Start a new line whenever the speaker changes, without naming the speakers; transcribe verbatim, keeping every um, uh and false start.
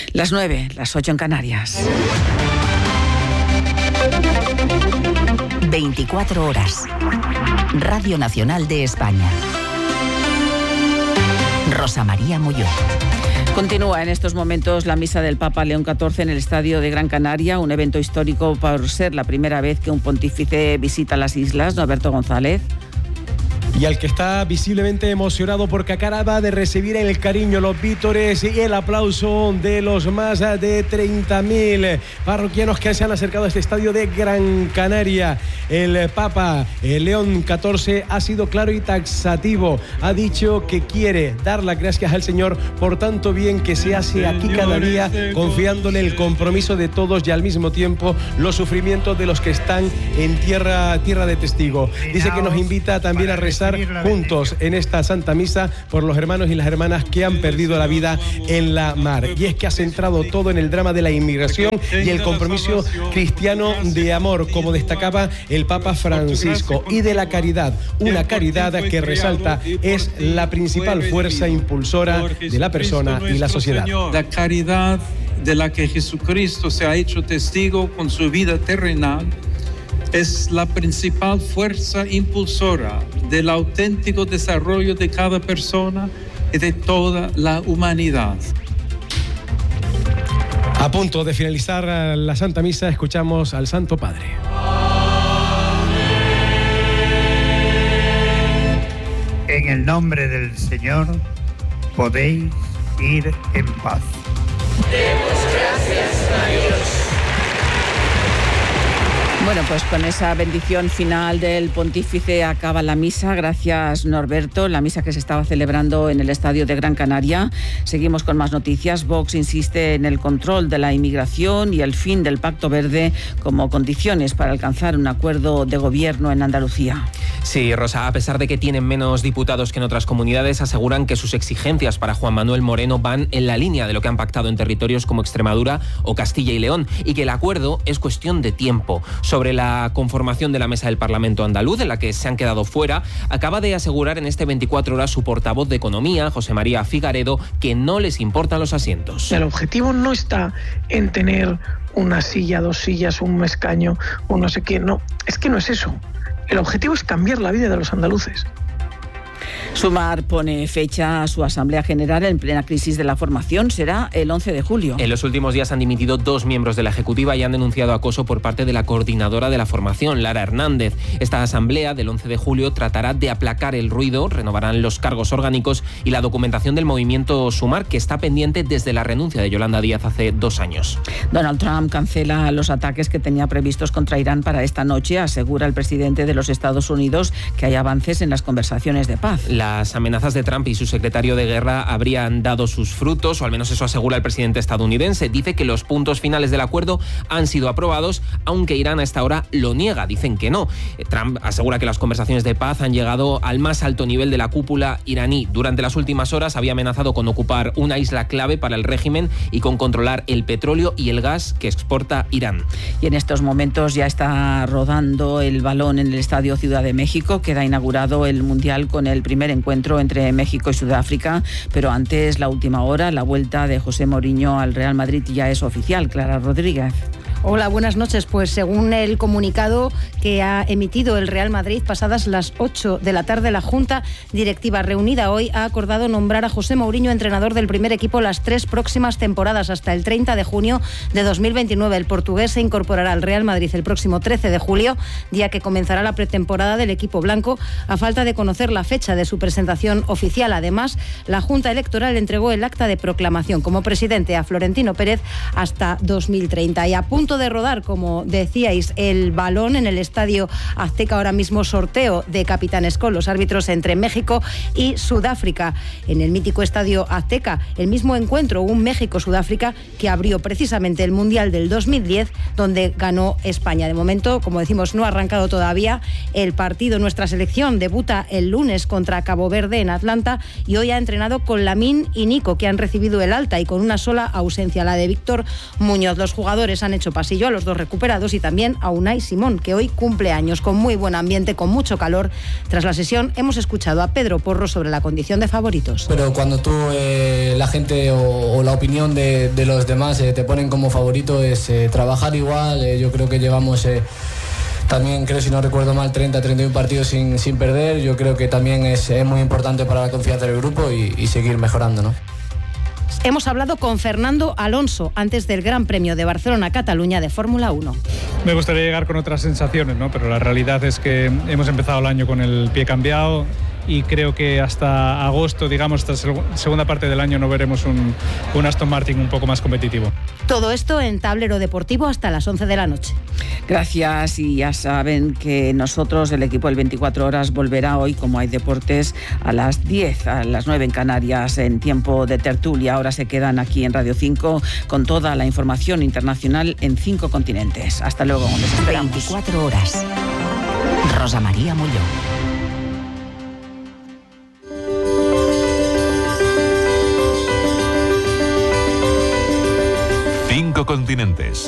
Las nueve, las ocho en Canarias.
veinticuatro horas. Radio Nacional de España. Rosa María Molló.
Continúa en estos momentos la misa del Papa León catorce en el Estadio de Gran Canaria, un evento histórico por ser la primera vez que un pontífice visita las islas. Norberto González.
Y al que está visiblemente emocionado porque acaba de recibir el cariño, los vítores y el aplauso de los más de treinta mil parroquianos que se han acercado a este estadio de Gran Canaria. El Papa el León catorce ha sido claro y taxativo. Ha dicho que quiere dar las gracias al Señor por tanto bien que se hace aquí cada día, confiándole el compromiso de todos y al mismo tiempo los sufrimientos de los que están en tierra, tierra de testigo. Dice que nos invita también a rezar juntos en esta Santa Misa por los hermanos y las hermanas que han perdido la vida en la mar. Y es que ha centrado todo en el drama de la inmigración y el compromiso cristiano de amor, como destacaba el Papa Francisco, y de la caridad, una caridad que resalta es la principal fuerza impulsora de la persona y la sociedad.
La caridad de la que Jesucristo se ha hecho testigo con su vida terrenal es la principal fuerza impulsora del auténtico desarrollo de cada persona y de toda la humanidad.
A punto de finalizar la Santa Misa, escuchamos al Santo Padre.
En el nombre del Señor podéis ir en paz.
Demos gracias a Dios.
Bueno, pues con esa bendición final del pontífice acaba la misa. Gracias, Norberto. La misa que se estaba celebrando en el Estadio de Gran Canaria. Seguimos con más noticias. Vox insiste en el control de la inmigración y el fin del Pacto Verde como condiciones para alcanzar un acuerdo de gobierno en Andalucía.
Sí, Rosa, a pesar de que tienen menos diputados que en otras comunidades, aseguran que sus exigencias para Juan Manuel Moreno van en la línea de lo que han pactado en territorios como Extremadura o Castilla y León, y que el acuerdo es cuestión de tiempo. Sobre la conformación de la mesa del Parlamento andaluz, en la que se han quedado fuera, acaba de asegurar en este veinticuatro horas su portavoz de Economía, José María Figaredo, que no les importan los asientos.
El objetivo no está en tener una silla, dos sillas, un escaño o no sé qué, no, es que no es eso. El objetivo es cambiar la vida de los andaluces.
Sumar pone fecha a su Asamblea General en plena crisis de la formación. Será el once de julio.
En los últimos días han dimitido dos miembros de la Ejecutiva y han denunciado acoso por parte de la coordinadora de la formación, Lara Hernández. Esta Asamblea del once de julio tratará de aplacar el ruido, renovarán los cargos orgánicos y la documentación del movimiento Sumar, que está pendiente desde la renuncia de Yolanda Díaz hace dos años.
Donald Trump cancela los ataques que tenía previstos contra Irán para esta noche. Asegura el presidente de los Estados Unidos que hay avances en las conversaciones de paz.
Las amenazas de Trump y su secretario de guerra habrían dado sus frutos, o al menos eso asegura el presidente estadounidense. Dice que los puntos finales del acuerdo han sido aprobados, aunque Irán a esta hora lo niega, dicen que no. Trump asegura que las conversaciones de paz han llegado al más alto nivel de la cúpula iraní. Durante las últimas horas había amenazado con ocupar una isla clave para el régimen y con controlar el petróleo y el gas que exporta Irán.
Y en estos momentos ya está rodando el balón en el Estadio Ciudad de México. Queda inaugurado el Mundial con el primer encuentro entre México y Sudáfrica, pero antes, la última hora, la vuelta de José Mourinho al Real Madrid ya es oficial. Clara Rodríguez.
Hola, buenas noches. Pues según el comunicado que ha emitido el Real Madrid, pasadas las ocho de la tarde, la Junta Directiva reunida hoy ha acordado nombrar a José Mourinho entrenador del primer equipo las tres próximas temporadas hasta el treinta de junio de dos mil veintinueve. El portugués se incorporará al Real Madrid el próximo trece de julio, día que comenzará la pretemporada del equipo blanco, a falta de conocer la fecha de su presentación oficial. Además, la Junta Electoral entregó el acta de proclamación como presidente a Florentino Pérez hasta dos mil treinta. Y a punto de rodar, como decíais, el balón en el Estadio Azteca. Ahora mismo sorteo de capitanes con los árbitros entre México y Sudáfrica. En el mítico Estadio Azteca, el mismo encuentro, un México-Sudáfrica que abrió precisamente el Mundial del dos mil diez, donde ganó España. De momento, como decimos, no ha arrancado todavía el partido. Nuestra selección debuta el lunes contra Cabo Verde en Atlanta y hoy ha entrenado con Lamine y Nico, que han recibido el alta y con una sola ausencia, la de Víctor Muñoz. Los jugadores han hecho pasillo a los dos recuperados y también a Unai Simón, que hoy cumple años, con muy buen ambiente, con mucho calor. Tras la sesión hemos escuchado a Pedro Porro sobre la condición de favoritos.
Pero cuando tú, eh, la gente o, o la opinión de, de los demás eh, te ponen como favorito, es eh, trabajar igual. Eh, yo creo que llevamos... Eh, También creo, si no recuerdo mal, treinta, treinta y uno partidos sin, sin perder. Yo creo que también es, es muy importante para la confianza del grupo y, y seguir mejorando, ¿no?
Hemos hablado con Fernando Alonso antes del Gran Premio de Barcelona-Cataluña de Fórmula uno.
Me gustaría llegar con otras sensaciones, ¿no? Pero la realidad es que hemos empezado el año con el pie cambiado y creo que hasta agosto, digamos, esta segunda parte del año no veremos un, un Aston Martin un poco más competitivo.
Todo esto en Tablero Deportivo hasta las once de la noche.
Gracias, y ya saben que nosotros, el equipo del veinticuatro horas, volverá hoy, como hay deportes, a las diez, a las nueve en Canarias, en tiempo de tertulia. Ahora se quedan aquí en Radio cinco con toda la información internacional en cinco continentes. Hasta luego, les esperamos.
veinticuatro horas. Rosa María Mulló.
Cinco continentes.